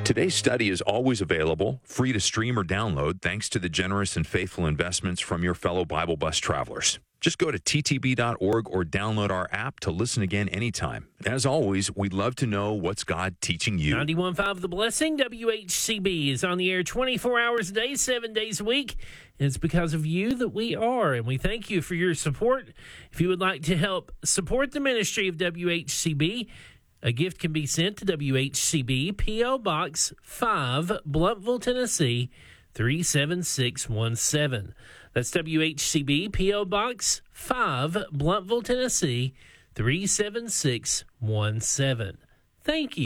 Today's study is always available, free to stream or download, thanks to the generous and faithful investments from your fellow Bible Bus travelers. Just go to ttb.org or download our app to listen again anytime. As always, we'd love to know what's God teaching you. 91.5 The Blessing, WHCB, is on the air 24 hours a day, 7 days a week. It's because of you that we are, and we thank you for your support. If you would like to help support the ministry of WHCB, a gift can be sent to WHCB, P.O. Box 5, Blountville, Tennessee, 37617. That's WHCB, P.O. Box 5, Blountville, Tennessee, 37617. Thank you.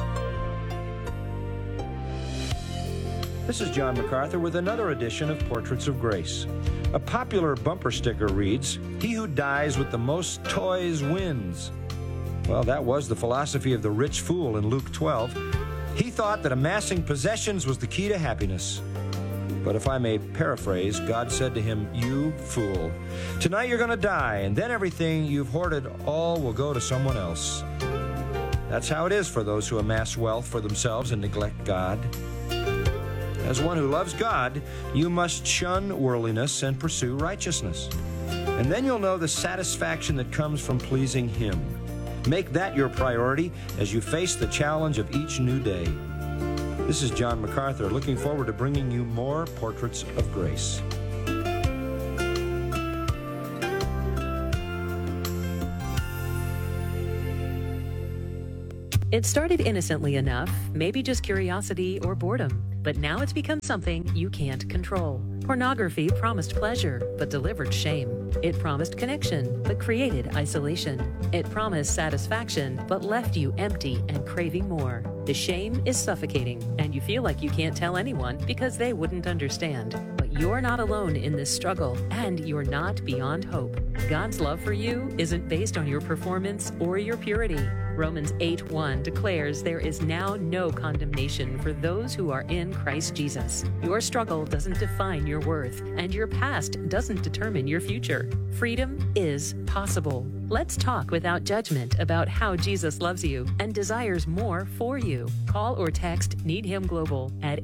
This is John MacArthur with another edition of Portraits of Grace. A popular bumper sticker reads, "He who dies with the most toys wins." Well, that was the philosophy of the rich fool in Luke 12. He thought that amassing possessions was the key to happiness. But if I may paraphrase, God said to him, "You fool, tonight you're going to die, and then everything you've hoarded all will go to someone else." That's how it is for those who amass wealth for themselves and neglect God. As one who loves God, you must shun worldliness and pursue righteousness. And then you'll know the satisfaction that comes from pleasing Him. Make that your priority as you face the challenge of each new day. This is John MacArthur, looking forward to bringing you more Portraits of Grace. It started innocently enough, maybe just curiosity or boredom, but now it's become something you can't control. Pornography promised pleasure, but delivered shame. It promised connection, but created isolation. It promised satisfaction, but left you empty and craving more. The shame is suffocating, and you feel like you can't tell anyone because they wouldn't understand. But you're not alone in this struggle, and you're not beyond hope. God's love for you isn't based on your performance or your purity. Romans 8:1 declares there is now no condemnation for those who are in Christ Jesus. Your struggle doesn't define your worth, and your past doesn't determine your future. Freedom is possible. Let's talk without judgment about how Jesus loves you and desires more for you. Call or text Need Him Global at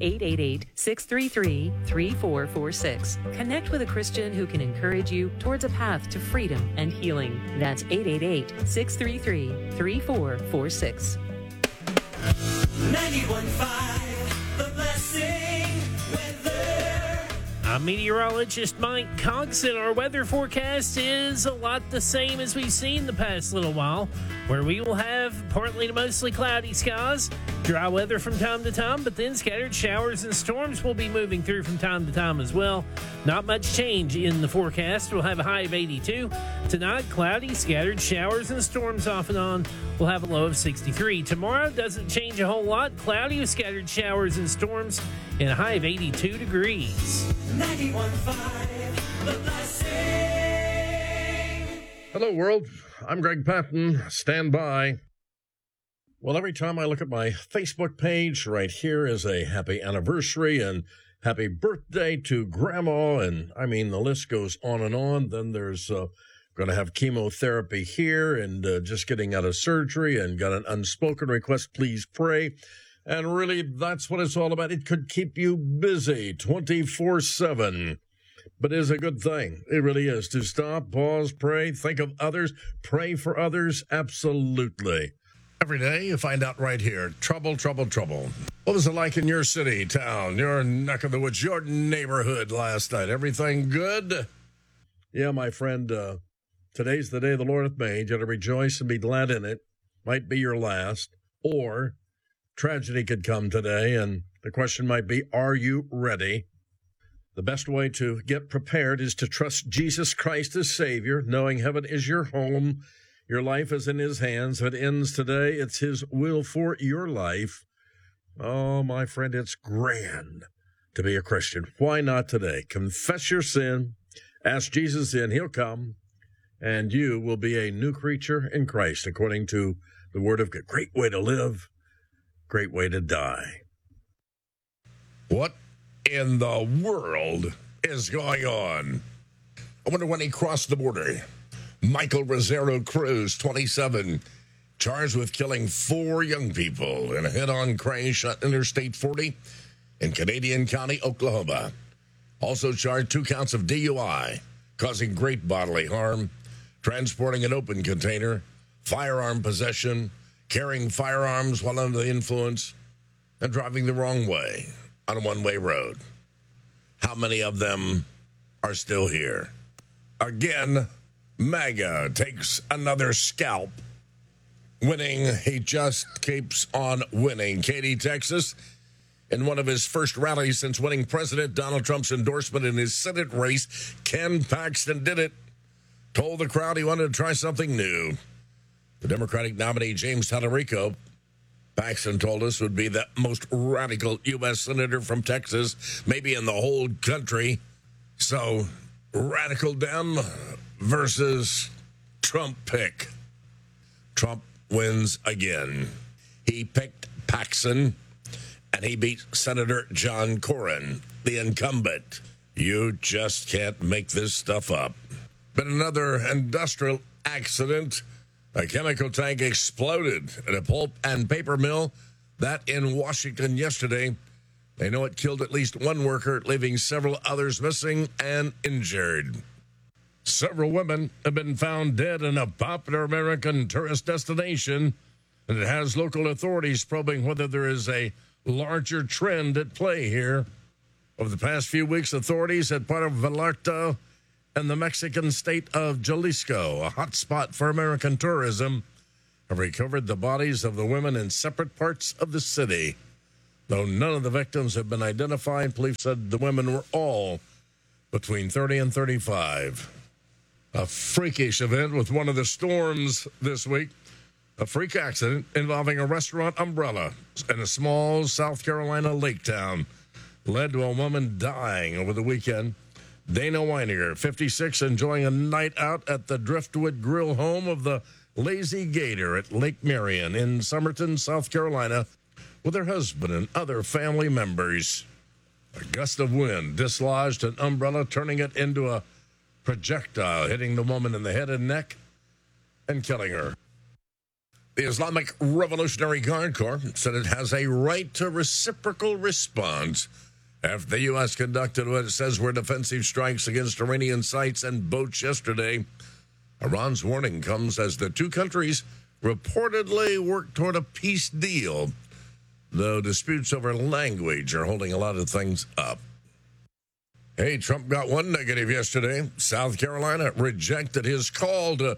888-633-3446. Connect with a Christian who can encourage you towards a path to freedom and healing. That's 888-633-3446. 91.5 The Blessing Weather. I'm meteorologist Mike Cox, and our weather forecast is a lot the same as we've seen the past little while, where we will have partly to mostly cloudy skies, dry weather from time to time, but then scattered showers and storms will be moving through from time to time as well. Not much change in the forecast. We'll have a high of 82. Tonight, cloudy, scattered showers and storms off and on. We'll have a low of 63. Tomorrow doesn't change a whole lot. Cloudy with scattered showers and storms and a high of 82 degrees. 91.5 The Blessing. Hello, world. I'm Greg Patton. Stand by. Well, every time I look at my Facebook page, right here is a happy anniversary and happy birthday to Grandma. And, I mean, the list goes on and on. Then there's going to have chemotherapy here and just getting out of surgery and got an unspoken request, please pray. And really, that's what it's all about. It could keep you busy 24/7. But it is a good thing. It really is. To stop, pause, pray, think of others, pray for others. Absolutely. Every day you find out right here, trouble, trouble, trouble. What was it like in your city, town, your neck of the woods, your neighborhood last night? Everything good? Yeah, my friend, today's the day the Lord hath made. You ought to rejoice and be glad in it. Might be your last. Or tragedy could come today, and the question might be, are you ready? The best way to get prepared is to trust Jesus Christ as Savior, knowing heaven is your home. Your life is in His hands. If it ends today, it's His will for your life. Oh, my friend, it's grand to be a Christian. Why not today? Confess your sin. Ask Jesus in. He'll come. And you will be a new creature in Christ, according to the Word of God. Great way to live. Great way to die. What in the world is going on? I wonder when he crossed the border. Michael Rosero Cruz, 27, charged with killing 4 young people in a head-on crash on Interstate 40 in Canadian County, Oklahoma. Also charged 2 counts of DUI, causing great bodily harm, transporting an open container, firearm possession, carrying firearms while under the influence, and driving the wrong way on a one-way road. How many of them are still here? Again, MAGA takes another scalp. Winning, he just keeps on winning. Katy, Texas, in one of his first rallies since winning President Donald Trump's endorsement in his Senate race, Ken Paxton did it. Told the crowd he wanted to try something new. The Democratic nominee, James Tallarico, Paxton told us, would be the most radical U.S. senator from Texas, maybe in the whole country. So, radical Dem versus Trump pick. Trump wins again. He picked Paxton, and he beat Senator John Cornyn, the incumbent. You just can't make this stuff up. But another industrial accident. A chemical tank exploded at a pulp and paper mill. That in Washington yesterday. They know it killed at least 1 worker, leaving several others missing and injured. Several women have been found dead in a popular American tourist destination, and it has local authorities probing whether there is a larger trend at play here. Over the past few weeks, authorities at Puerto Vallarta and the Mexican state of Jalisco, a hotspot for American tourism, have recovered the bodies of the women in separate parts of the city. Though none of the victims have been identified, police said the women were all between 30 and 35. A freakish event with one of the storms this week. A freak accident involving a restaurant umbrella in a small South Carolina lake town led to a woman dying over the weekend. Dana Weiniger, 56, enjoying a night out at the Driftwood Grill home of the Lazy Gator at Lake Marion in Somerton, South Carolina, with her husband and other family members. A gust of wind dislodged an umbrella, turning it into a projectile, hitting the woman in the head and neck and killing her. The Islamic Revolutionary Guard Corps said it has a right to reciprocal response after the U.S. conducted what it says were defensive strikes against Iranian sites and boats yesterday. Iran's warning comes as the 2 countries reportedly work toward a peace deal, though disputes over language are holding a lot of things up. Hey, Trump got one negative yesterday. South Carolina rejected his call to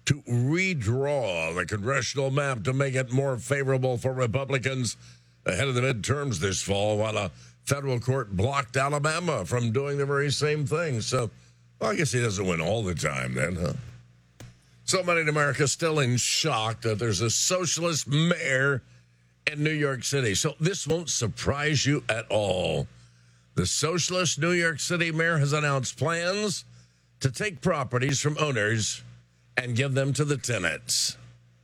redraw the congressional map to make it more favorable for Republicans ahead of the midterms this fall, while a federal court blocked Alabama from doing the very same thing. So, well, I guess he doesn't win all the time then, huh? So many in America still in shock that there's a socialist mayor in New York City. So this won't surprise you at all. The socialist New York City mayor has announced plans to take properties from owners and give them to the tenants.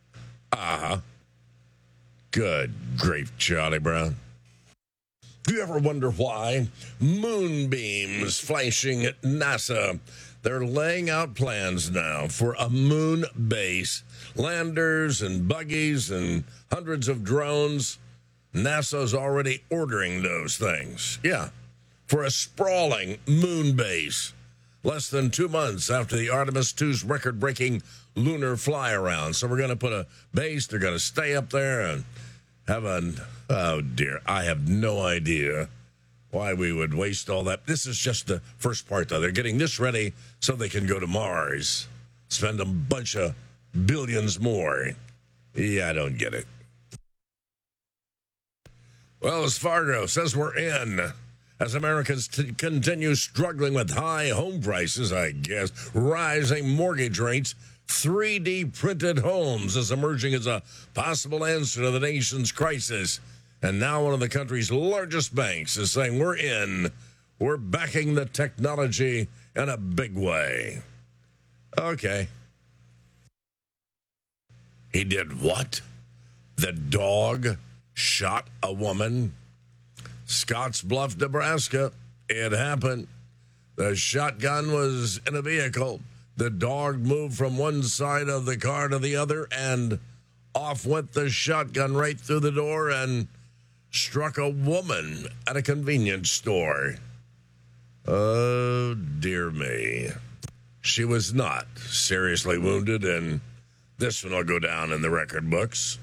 Good grief, Charlie Brown. Do you ever wonder why? Moonbeams flashing at NASA. They're laying out plans now for a moon base. Landers and buggies and hundreds of drones. NASA's already ordering those things. Yeah, for a sprawling moon base. Less than 2 months after the Artemis II's record-breaking lunar fly-around. So we're going to put a base. They're going to stay up there and have oh dear, I have no idea why we would waste all that. This is just the first part, though. They're getting this ready so they can go to Mars, spend a bunch of billions more. Yeah, I don't get it. Wells Fargo says we're in. As Americans continue struggling with high home prices, I guess, rising mortgage rates, 3D printed homes is emerging as a possible answer to the nation's crisis. And now one of the country's largest banks is saying we're in. We're backing the technology in a big way. Okay. He did what? The dog shot a woman? Scotts Bluff, Nebraska. It happened. The shotgun was in a vehicle. The dog moved from one side of the car to the other and off went the shotgun right through the door and struck a woman at a convenience store. Oh, dear me. She was not seriously wounded, and this one will go down in the record books.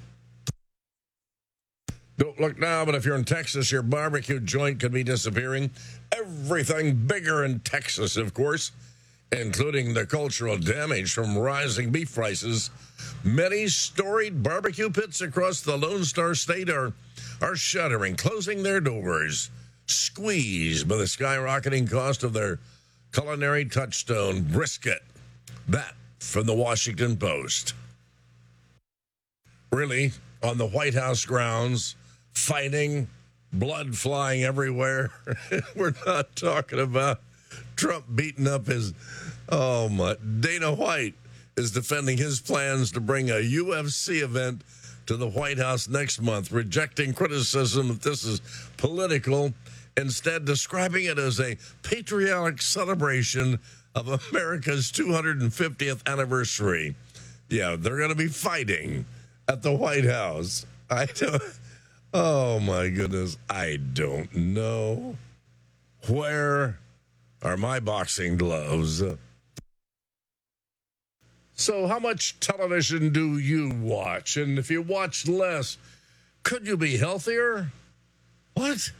Don't look now, but if you're in Texas, your barbecue joint could be disappearing. Everything bigger in Texas, of course, including the cultural damage from rising beef prices. Many storied barbecue pits across the Lone Star State are shuttering, closing their doors, squeezed by the skyrocketing cost of their culinary touchstone, brisket. That from the Washington Post. Really, on the White House grounds, fighting, blood flying everywhere. We're not talking about Trump beating up his... Oh, my... Dana White is defending his plans to bring a UFC event to the White House next month, rejecting criticism that this is political, instead describing it as a patriotic celebration of America's 250th anniversary. Yeah, they're going to be fighting at the White House. Oh, my goodness. I don't know. Where are my boxing gloves? So how much television do you watch? And if you watch less, could you be healthier? What?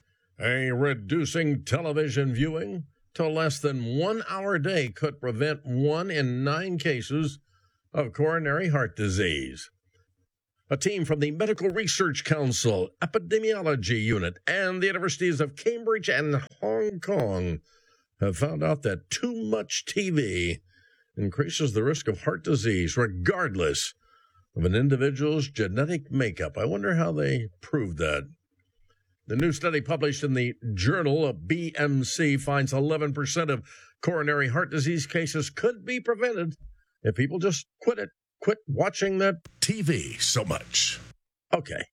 Reducing television viewing to less than 1 hour a day could prevent 1 in 9 cases of coronary heart disease. A team from the Medical Research Council, Epidemiology Unit, and the universities of Cambridge and Hong Kong have found out that too much TV increases the risk of heart disease, regardless of an individual's genetic makeup. I wonder how they proved that. The new study published in the journal of BMC finds 11% of coronary heart disease cases could be prevented if people just quit watching that TV so much. Okay.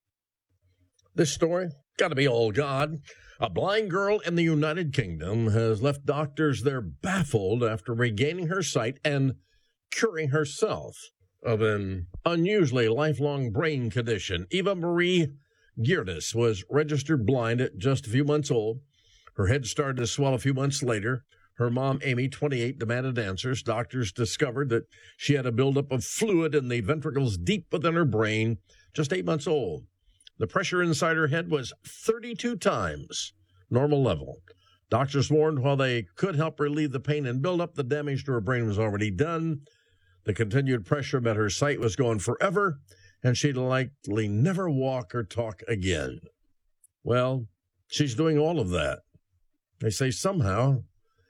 This story, got to be all God. A blind girl in the United Kingdom has left doctors there baffled after regaining her sight and curing herself of an unusually lifelong brain condition. Eva Marie Geerdes was registered blind at just a few months old. Her head started to swell a few months later. Her mom, Amy, 28, demanded answers. Doctors discovered that she had a buildup of fluid in the ventricles deep within her brain, just 8 months old. The pressure inside her head was 32 times normal level. Doctors warned while they could help relieve the pain and buildup, the damage to her brain was already done. The continued pressure meant her sight was gone forever, and she'd likely never walk or talk again. Well, she's doing all of that. They say somehow,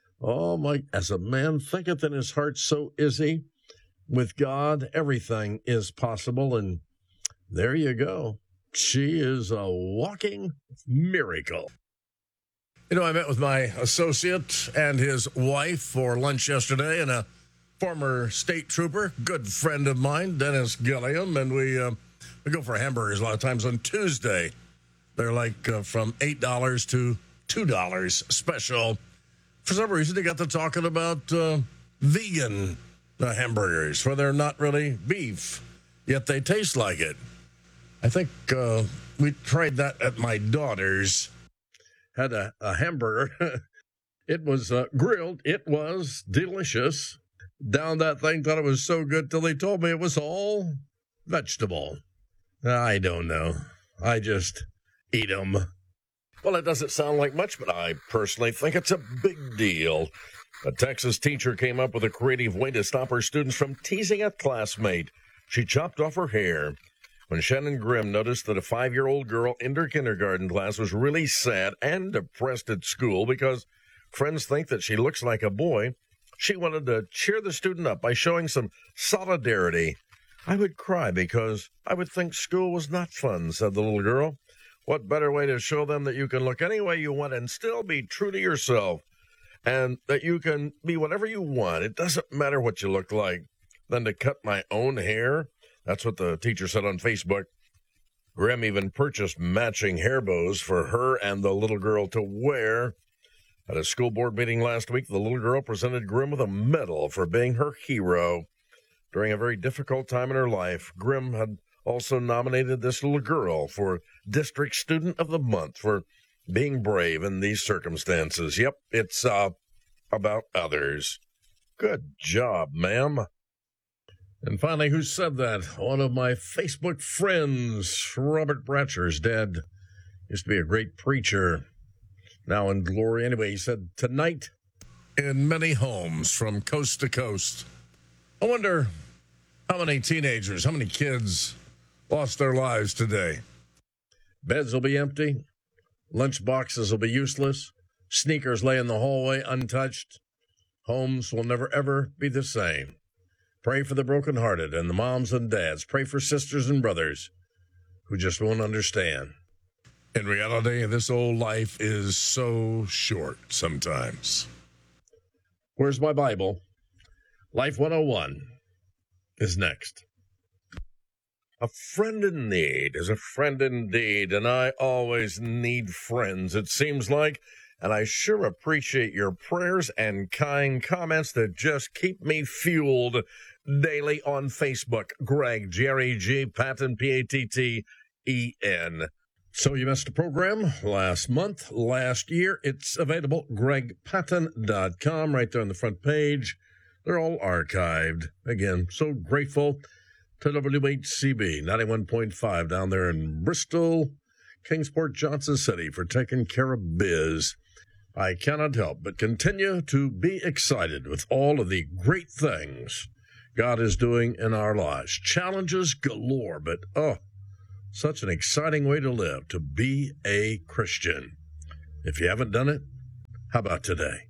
as a man thinketh in his heart, so is he. With God, everything is possible, and there you go. She is a walking miracle. You know, I met with my associate and his wife for lunch yesterday, and a former state trooper, good friend of mine, Dennis Gilliam, and we go for hamburgers a lot of times on Tuesday. They're like from $8 to $2 special. For some reason, they got to talking about vegan hamburgers, where they're not really beef, yet they taste like it. I think we tried that at my daughter's. Had a hamburger. It was grilled. It was delicious. Down that thing, thought it was so good till they told me it was all vegetable. I don't know. I just eat them. Well, it doesn't sound like much, but I personally think it's a big deal. A Texas teacher came up with a creative way to stop her students from teasing a classmate. She chopped off her hair. When Shannon Grimm noticed that a 5-year-old girl in her kindergarten class was really sad and depressed at school because friends think that she looks like a boy, she wanted to cheer the student up by showing some solidarity. I would cry because I would think school was not fun, said the little girl. What better way to show them that you can look any way you want and still be true to yourself, and that you can be whatever you want. It doesn't matter what you look like, than to cut my own hair. That's what the teacher said on Facebook. Grimm even purchased matching hair bows for her and the little girl to wear. At a school board meeting last week, the little girl presented Grimm with a medal for being her hero. During a very difficult time in her life, Grimm had also nominated this little girl for District Student of the Month for being brave in these circumstances. Yep, it's about others. Good job, ma'am. And finally, who said that? One of my Facebook friends, Robert Bratcher's dead. Used to be a great preacher. Now in glory. Anyway, he said, tonight in many homes from coast to coast. I wonder how many teenagers, how many kids lost their lives today. Beds will be empty. Lunch boxes will be useless. Sneakers lay in the hallway untouched. Homes will never, ever be the same. Pray for the brokenhearted and the moms and dads. Pray for sisters and brothers who just won't understand. In reality, this old life is so short sometimes. Where's my Bible? Life 101 is next. A friend in need is a friend indeed, and I always need friends, it seems like. And I sure appreciate your prayers and kind comments that just keep me fueled daily on Facebook. Greg, Jerry G, Patton, P-A-T-T-E-N. So you missed a program last month, last year. It's available, gregpatton.com, right there on the front page. They're all archived. Again, so grateful to WHCB 91.5 down there in Bristol, Kingsport, Johnson City for taking care of biz. I cannot help but continue to be excited with all of the great things God is doing in our lives. Challenges galore, but such an exciting way to live, to be a Christian. If you haven't done it, how about today?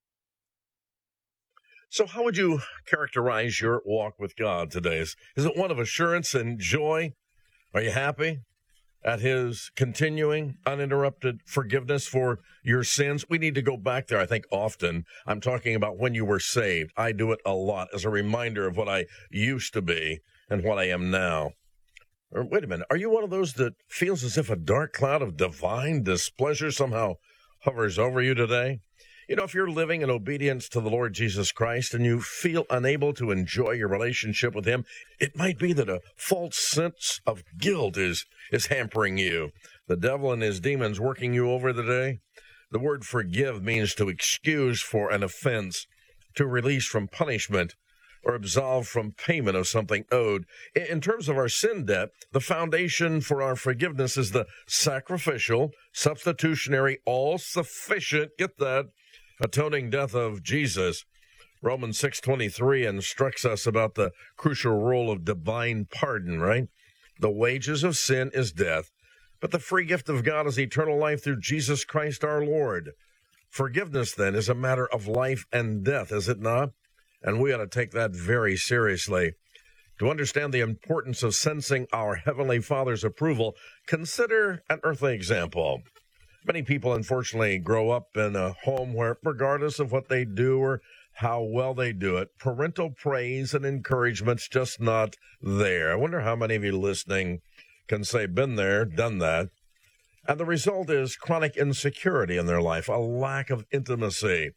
So how would you characterize your walk with God today? Is it one of assurance and joy? Are you happy at his continuing, uninterrupted forgiveness for your sins? We need to go back there, I think, often. I'm talking about when you were saved. I do it a lot as a reminder of what I used to be and what I am now. Or wait a minute, are you one of those that feels as if a dark cloud of divine displeasure somehow hovers over you today? You know, if you're living in obedience to the Lord Jesus Christ and you feel unable to enjoy your relationship with him, it might be that a false sense of guilt is hampering you. The devil and his demons working you over today. The word forgive means to excuse for an offense, to release from punishment, or absolve from payment of something owed. In terms of our sin debt, the foundation for our forgiveness is the sacrificial, substitutionary, all-sufficient, get that, atoning death of Jesus. Romans 6:23 instructs us about the crucial role of divine pardon, right? The wages of sin is death, but the free gift of God is eternal life through Jesus Christ our Lord. Forgiveness, then, is a matter of life and death, is it not? And we ought to take that very seriously. To understand the importance of sensing our Heavenly Father's approval, consider an earthly example. Many people, unfortunately, grow up in a home where, regardless of what they do or how well they do it, parental praise and encouragement's just not there. I wonder how many of you listening can say, been there, done that. And the result is chronic insecurity in their life, a lack of intimacy,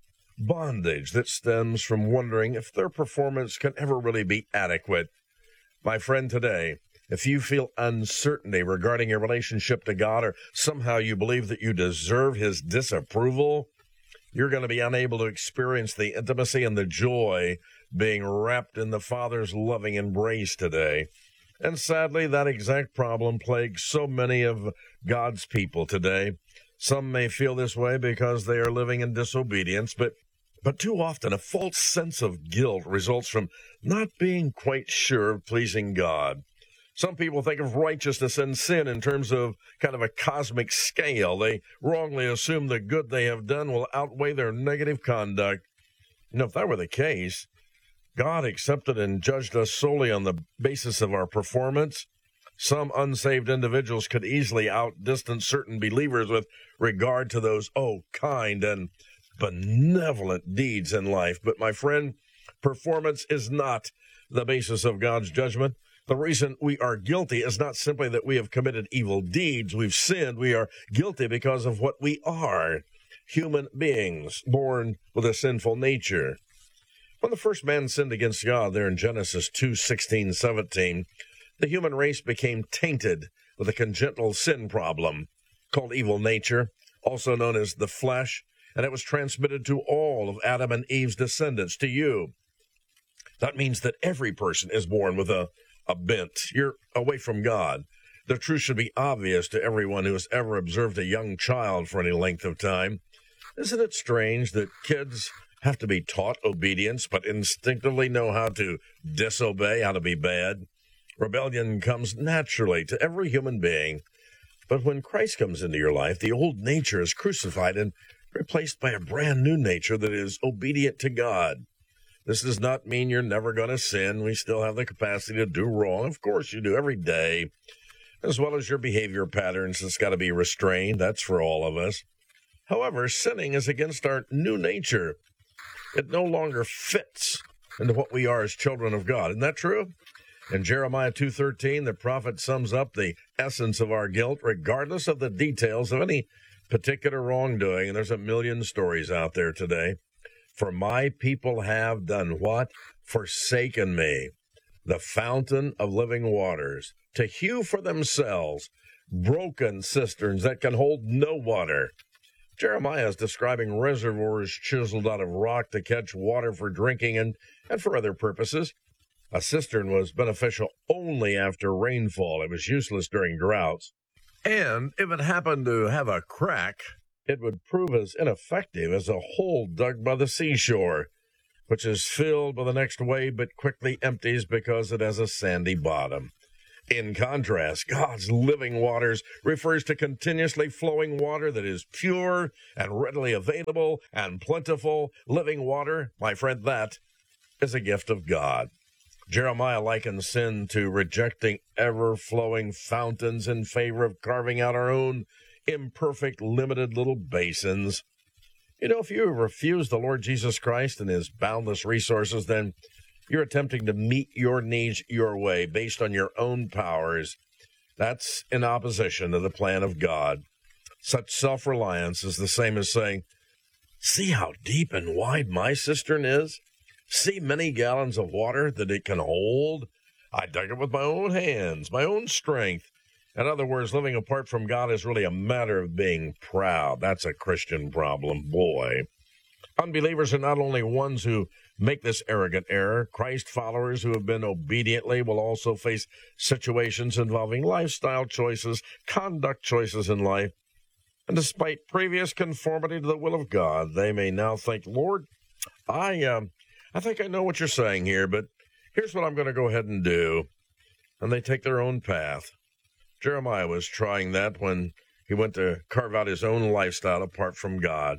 bondage that stems from wondering if their performance can ever really be adequate. My friend, today, if you feel uncertainty regarding your relationship to God, or somehow you believe that you deserve his disapproval, you're going to be unable to experience the intimacy and the joy being wrapped in the Father's loving embrace today. And sadly, that exact problem plagues so many of God's people today. Some may feel this way because they are living in disobedience, but too often a false sense of guilt results from not being quite sure of pleasing God. Some people think of righteousness and sin in terms of kind of a cosmic scale. They wrongly assume the good they have done will outweigh their negative conduct. You know, if that were the case, God accepted and judged us solely on the basis of our performance. Some unsaved individuals could easily outdistance certain believers with regard to those, kind and benevolent deeds in life. But my friend, performance is not the basis of God's judgment. The reason we are guilty is not simply that we have committed evil deeds, we've sinned. We are guilty because of what we are, human beings born with a sinful nature. When the first man sinned against God there in Genesis 2:16-17, the human race became tainted with a congenital sin problem called evil nature, also known as the flesh, and it was transmitted to all of Adam and Eve's descendants, to you. That means that every person is born with a bent. You're away from God. The truth should be obvious to everyone who has ever observed a young child for any length of time. Isn't it strange that kids have to be taught obedience, but instinctively know how to disobey, how to be bad? Rebellion comes naturally to every human being. But when Christ comes into your life, the old nature is crucified and replaced by a brand new nature that is obedient to God. This does not mean you're never going to sin. We still have the capacity to do wrong. Of course you do, every day. As well as your behavior patterns, it's got to be restrained. That's for all of us. However, sinning is against our new nature. It no longer fits into what we are as children of God. Isn't that true? In Jeremiah 2:13, the prophet sums up the essence of our guilt, regardless of the details of any particular wrongdoing. And there's a million stories out there today. For my people have done what? Forsaken me, the fountain of living waters, to hew for themselves broken cisterns that can hold no water. Jeremiah is describing reservoirs chiseled out of rock to catch water for drinking and for other purposes. A cistern was beneficial only after rainfall. It was useless during droughts. And if it happened to have a crack, it would prove as ineffective as a hole dug by the seashore, which is filled by the next wave but quickly empties because it has a sandy bottom. In contrast, God's living waters refers to continuously flowing water that is pure and readily available and plentiful. Living water, my friend, that is a gift of God. Jeremiah likens sin to rejecting ever-flowing fountains in favor of carving out our own imperfect, limited little basins. You know, if you refuse the Lord Jesus Christ and his boundless resources, then you're attempting to meet your needs your way based on your own powers. That's in opposition to the plan of God. Such self-reliance is the same as saying, see how deep and wide my cistern is? See many gallons of water that it can hold? I dug it with my own hands, my own strength. In other words, living apart from God is really a matter of being proud. That's a Christian problem, boy. Unbelievers are not only ones who make this arrogant error. Christ followers who have been obediently will also face situations involving lifestyle choices, conduct choices in life. And despite previous conformity to the will of God, they may now think, Lord, I think I know what you're saying here, but here's what I'm going to go ahead and do. And they take their own path. Jeremiah was trying that when he went to carve out his own lifestyle apart from God.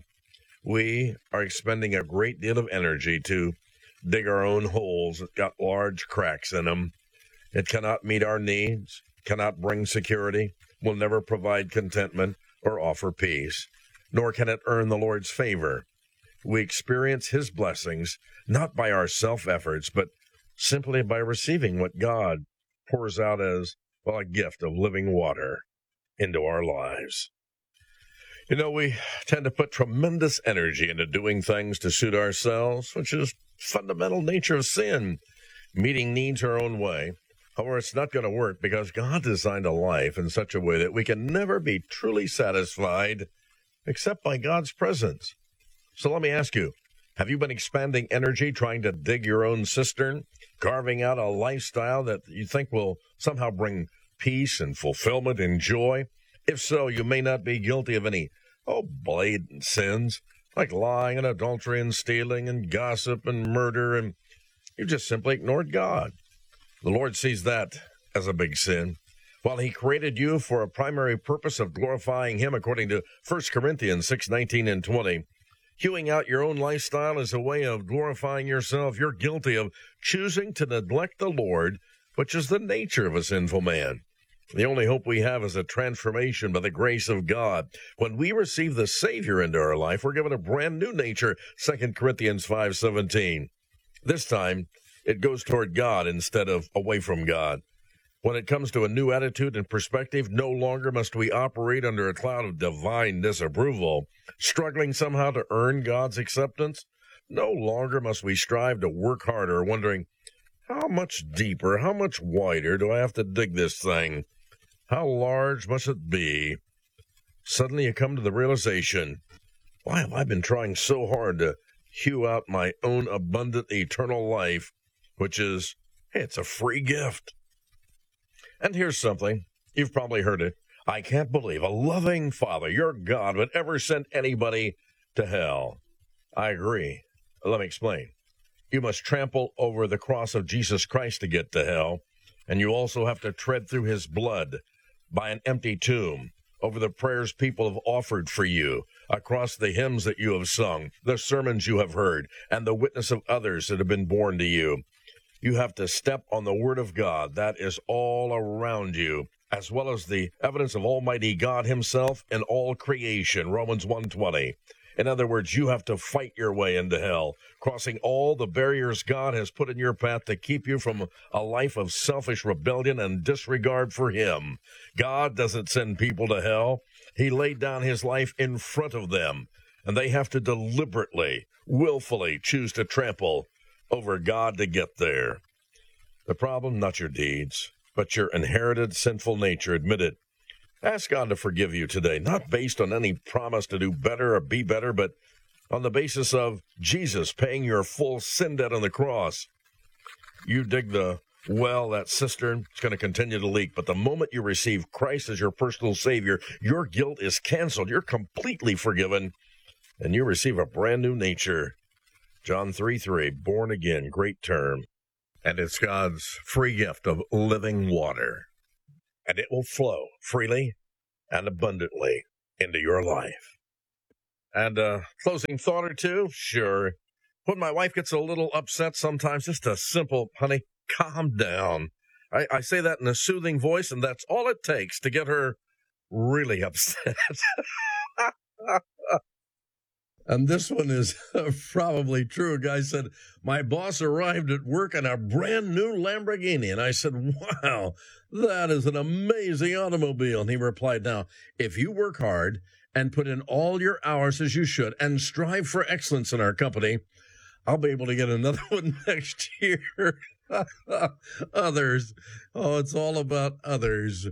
We are expending a great deal of energy to dig our own holes that got large cracks in them. It cannot meet our needs, cannot bring security, will never provide contentment or offer peace, nor can it earn the Lord's favor. We experience his blessings not by our self-efforts, but simply by receiving what God pours out as, well, a gift of living water into our lives. You know, we tend to put tremendous energy into doing things to suit ourselves, which is fundamental nature of sin, meeting needs our own way. However, it's not going to work because God designed a life in such a way that we can never be truly satisfied except by God's presence. So let me ask you, have you been expending energy trying to dig your own cistern, carving out a lifestyle that you think will somehow bring peace and fulfillment and joy? If so, you may not be guilty of any blatant sins, like lying and adultery and stealing and gossip and murder, and you just simply ignored God. The Lord sees that as a big sin. While he created you for a primary purpose of glorifying him, according to 1 Corinthians 6:19 and 20, hewing out your own lifestyle is a way of glorifying yourself. You're guilty of choosing to neglect the Lord, which is the nature of a sinful man. The only hope we have is a transformation by the grace of God. When we receive the Savior into our life, we're given a brand new nature, 2 Corinthians 5:17. This time, it goes toward God instead of away from God. When it comes to a new attitude and perspective, no longer must we operate under a cloud of divine disapproval, struggling somehow to earn God's acceptance. No longer must we strive to work harder, wondering, How much deeper, how much wider do I have to dig this thing? How large must it be? Suddenly you come to the realization, why have I been trying so hard to hew out my own abundant eternal life, which is, hey, it's a free gift. And here's something, you've probably heard it. I can't believe a loving Father, your God, would ever send anybody to hell. I agree. Let me explain. You must trample over the cross of Jesus Christ to get to hell, and you also have to tread through his blood by an empty tomb, over the prayers people have offered for you, across the hymns that you have sung, the sermons you have heard, and the witness of others that have been born to you. You have to step on the Word of God that is all around you, as well as the evidence of Almighty God himself in all creation, Romans 1:20. In other words, you have to fight your way into hell, crossing all the barriers God has put in your path to keep you from a life of selfish rebellion and disregard for him. God doesn't send people to hell. He laid down his life in front of them, and they have to deliberately, willfully choose to trample over God to get there. The problem, not your deeds, but your inherited sinful nature. Admit it. Ask God to forgive you today, not based on any promise to do better or be better, but on the basis of Jesus paying your full sin debt on the cross. You dig the well, that cistern, it's going to continue to leak. But the moment you receive Christ as your personal Savior, your guilt is canceled. You're completely forgiven, and you receive a brand new nature. John 3:3, born again, great term. And it's God's free gift of living water. And it will flow freely and abundantly into your life. And closing thought or two? Sure. When my wife gets a little upset sometimes, just a simple, honey, calm down. I say that in a soothing voice, and that's all it takes to get her really upset. And this one is probably true. A guy said, my boss arrived at work in a brand new Lamborghini. And I said, wow, that is an amazing automobile. And he replied, now, if you work hard and put in all your hours as you should and strive for excellence in our company, I'll be able to get another one next year. Others. Oh, it's all about others.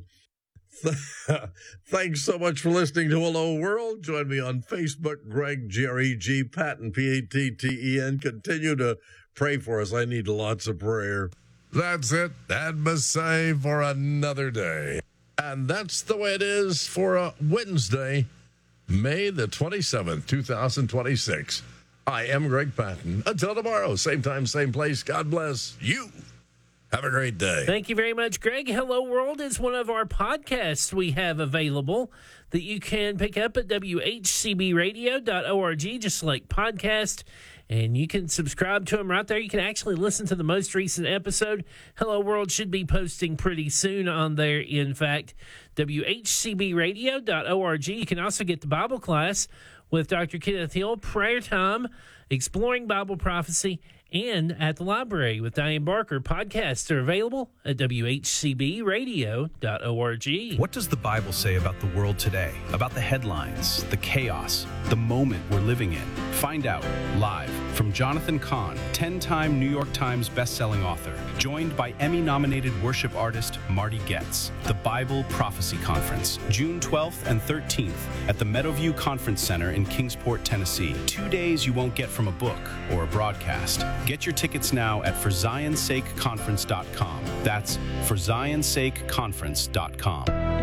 Thanks so much for listening to Hello World. Join me on Facebook, Greg, G-R-E-G, Patton, P-A-T-T-E-N. Continue to pray for us. I need lots of prayer. That's it. That must say for another day. And that's the way it is for Wednesday, May the 27th, 2026. I am Greg Patton. Until tomorrow, same time, same place. God bless you. Have a great day. Thank you very much, Greg. Hello World is one of our podcasts we have available that you can pick up at WHCBradio.org. Just select podcast, and you can subscribe to them right there. You can actually listen to the most recent episode. Hello World should be posting pretty soon on there, in fact. WHCBradio.org. You can also get the Bible class with Dr. Kenneth Hill, prayer time, exploring Bible prophecy, and at the library with Diane Barker. Podcasts are available at WHCBradio.org. What does the Bible say about the world today? About the headlines, the chaos, the moment we're living in? Find out live from Jonathan Cahn, 10-time New York Times bestselling author, joined by Emmy-nominated worship artist Marty Goetz. The Bible Prophecy Conference, June 12th and 13th at the Meadowview Conference Center in Kingsport, Tennessee. 2 days you won't get from a book or a broadcast. Get your tickets now at ForZionSakeConference.com. That's ForZionSakeConference.com.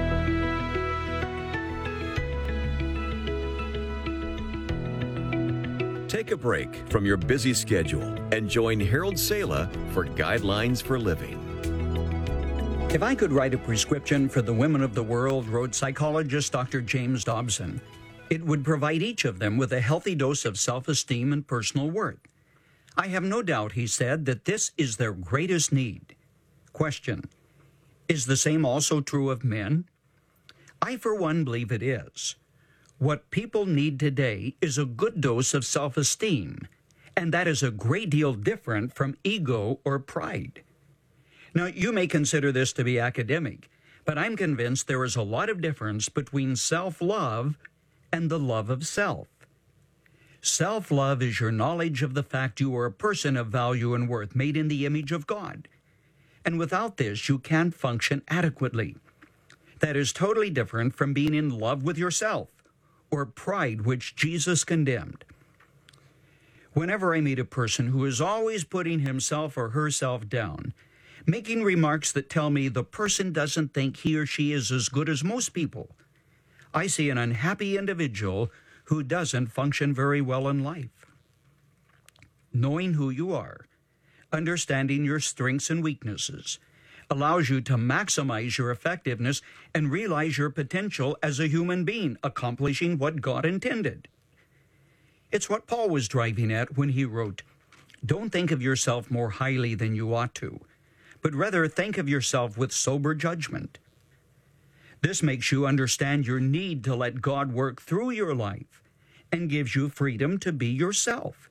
Take a break from your busy schedule and join Harold Sala for Guidelines for Living. If I could write a prescription for the women of the world, wrote psychologist Dr. James Dobson, it would provide each of them with a healthy dose of self-esteem and personal worth. I have no doubt, he said, that this is their greatest need. Question: is the same also true of men? I, for one, believe it is. What people need today is a good dose of self-esteem, and that is a great deal different from ego or pride. Now, you may consider this to be academic, but I'm convinced there is a lot of difference between self-love and the love of self. Self-love is your knowledge of the fact you are a person of value and worth, made in the image of God. And without this, you can't function adequately. That is totally different from being in love with yourself, or pride, which Jesus condemned. Whenever I meet a person who is always putting himself or herself down, making remarks that tell me the person doesn't think he or she is as good as most people, I see an unhappy individual who doesn't function very well in life. Knowing who you are, understanding your strengths and weaknesses, allows you to maximize your effectiveness and realize your potential as a human being, accomplishing what God intended. It's what Paul was driving at when he wrote, "Don't think of yourself more highly than you ought to, but rather think of yourself with sober judgment." This makes you understand your need to let God work through your life and gives you freedom to be yourself.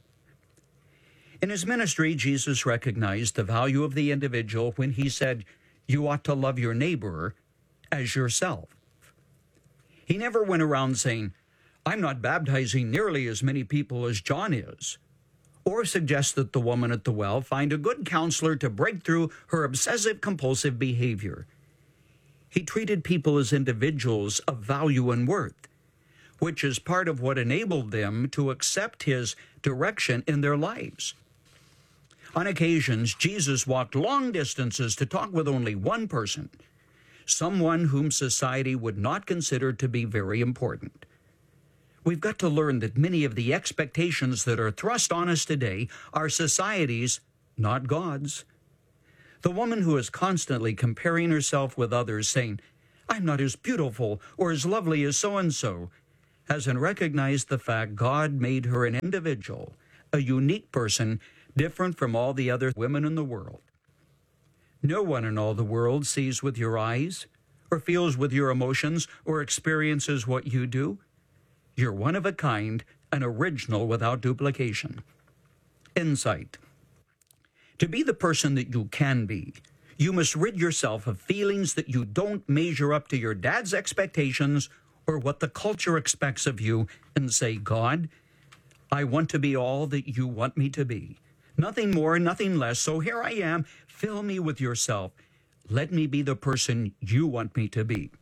In his ministry, Jesus recognized the value of the individual when he said, "You ought to love your neighbor as yourself." He never went around saying, "I'm not baptizing nearly as many people as John is," or suggest that the woman at the well find a good counselor to break through her obsessive-compulsive behavior. He treated people as individuals of value and worth, which is part of what enabled them to accept his direction in their lives. On occasions, Jesus walked long distances to talk with only one person, someone whom society would not consider to be very important. We've got to learn that many of the expectations that are thrust on us today are society's, not God's. The woman who is constantly comparing herself with others, saying, "I'm not as beautiful or as lovely as so-and-so," hasn't recognized the fact God made her an individual, a unique person, different from all the other women in the world. No one in all the world sees with your eyes, or feels with your emotions, or experiences what you do. You're one of a kind, an original without duplication. Insight. To be the person that you can be, you must rid yourself of feelings that you don't measure up to your dad's expectations or what the culture expects of you, and say, "God, I want to be all that you want me to be. Nothing more, nothing less. So here I am. Fill me with yourself. Let me be the person you want me to be."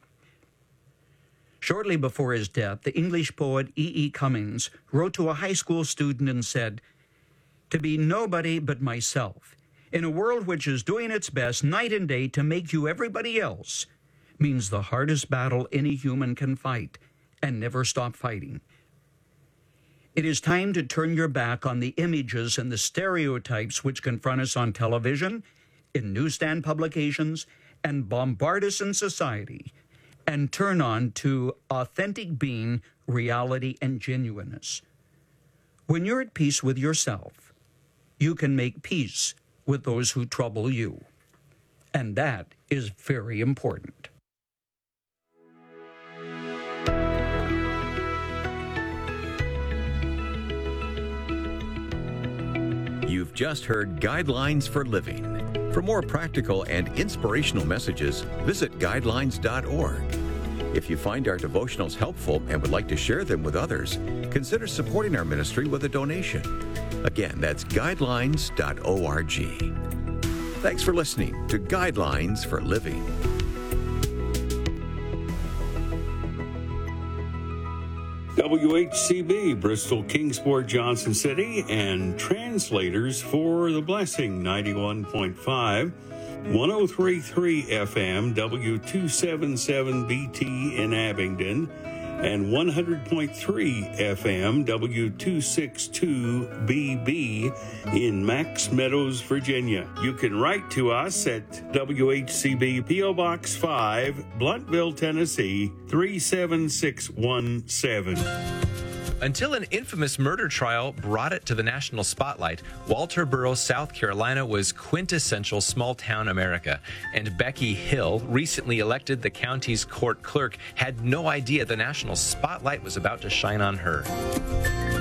Shortly before his death, the English poet E.E. Cummings wrote to a high school student and said, "To be nobody but myself, in a world which is doing its best night and day to make you everybody else, means the hardest battle any human can fight, and never stop fighting." It is time to turn your back on the images and the stereotypes which confront us on television, in newsstand publications, and bombard us in society, and turn on to authentic being, reality, and genuineness. When you're at peace with yourself, you can make peace with those who trouble you. And that is very important. You've just heard Guidelines for Living. For more practical and inspirational messages, visit guidelines.org. If you find our devotionals helpful and would like to share them with others, consider supporting our ministry with a donation. Again, that's guidelines.org. Thanks for listening to Guidelines for Living. WHCB, Bristol, Kingsport, Johnson City, and translators for The Blessing, 91.5, 103.3 FM, W277BT in Abingdon, and 100.3 FM, W262BB in Max Meadows, Virginia. You can write to us at WHCB P.O. Box 5, Bluntville, Tennessee, 37617. Until an infamous murder trial brought it to the national spotlight, Walterboro, South Carolina was quintessential small-town America. And Becky Hill, recently elected the county's court clerk, had no idea the national spotlight was about to shine on her.